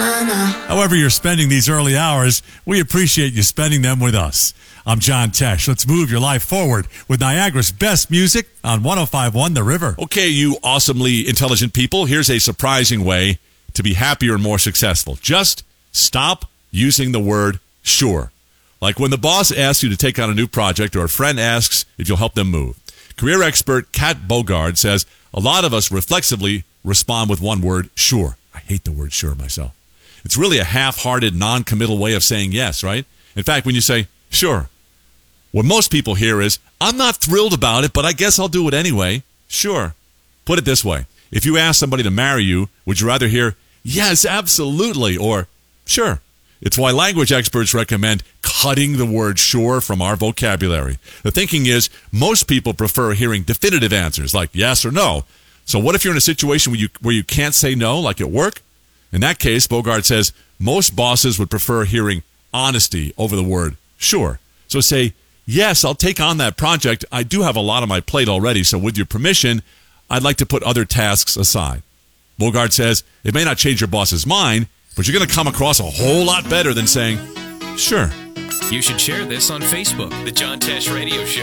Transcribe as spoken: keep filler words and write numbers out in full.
However you're spending these early hours, we appreciate you spending them with us. I'm John Tesh. Let's move your life forward with Niagara's best music on one oh five point one The River. Okay, you awesomely intelligent people, here's a surprising way to be happier and more successful. Just stop using the word sure. Like when the boss asks you to take on a new project or a friend asks if you'll help them move. Career expert Kat Bogard says a lot of us reflexively respond with one word, sure. I hate the word sure myself. It's really a half-hearted, non-committal way of saying yes, right? In fact, when you say, sure, what most people hear is, I'm not thrilled about it, but I guess I'll do it anyway. Sure. Put it this way. If you ask somebody to marry you, would you rather hear, yes, absolutely, or sure? It's why language experts recommend cutting the word sure from our vocabulary. The thinking is most people prefer hearing definitive answers like yes or no. So what if you're in a situation where you where you can't say no, like at work? In that case, Bogard says most bosses would prefer hearing honesty over the word sure. So say, yes, I'll take on that project. I do have a lot on my plate already, so with your permission, I'd like to put other tasks aside. Bogard says it may not change your boss's mind, but you're going to come across a whole lot better than saying, sure. You should share this on Facebook, The John Tesh Radio Show.